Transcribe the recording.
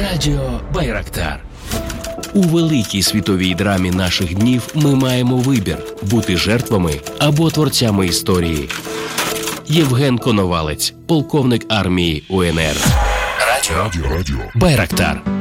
Радіо Байрактар. У великій світовій драмі наших днів ми маємо вибір – бути жертвами або творцями історії. Євген Коновалець, полковник армії УНР. Радіо Байрактар.